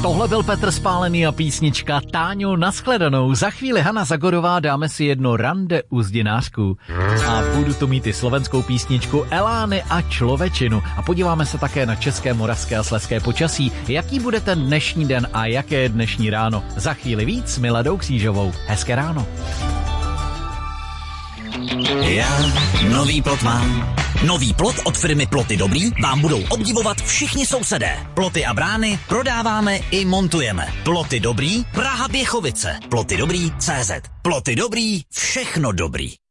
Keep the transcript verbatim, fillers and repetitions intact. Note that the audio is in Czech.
Tohle byl Petr Spálený a písnička Táňo, nashledanou. Za chvíli Hana Zagorová, dáme si jedno rande u zdinářků. A budu tu mít i slovenskou písničku Elány a človečinu. A podíváme se také na české, moravské a slezské počasí. Jaký bude ten dnešní den a jaké je dnešní ráno. Za chvíli víc s Miladou Křížovou. Hezké ráno. Já nový plot mám. Nový plot od firmy Ploty Dobrý vám budou obdivovat všichni sousedé. Ploty a brány prodáváme i montujeme. Ploty Dobrý, Praha Běchovice. Ploty Dobrý tečka cé zet. Ploty Dobrý, všechno dobrý.